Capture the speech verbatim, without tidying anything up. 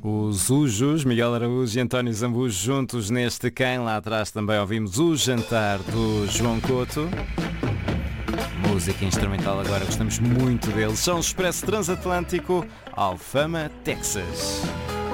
Os Ujos, Miguel Araújo e António Zambujo juntos neste Quem. Lá atrás também ouvimos o Jantar do João Couto. Música instrumental agora, gostamos muito deles. São o Expresso Transatlântico, Alfama, Texas.